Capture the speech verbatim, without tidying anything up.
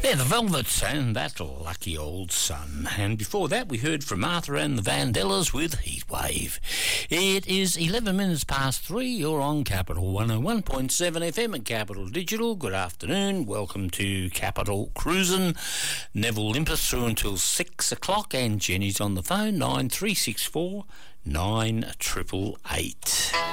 Yeah, the Velvets and that lucky old sun. And before that, we heard from Arthur and the Vandellas with Heatwave. It is eleven minutes past three. You're on Capital one oh one point seven F M and Capital Digital. Good afternoon. Welcome to Capital Cruisin'. Neville Limpeth through until six o'clock, and Jenny's on the phone, nine three six four nine eight eight eight.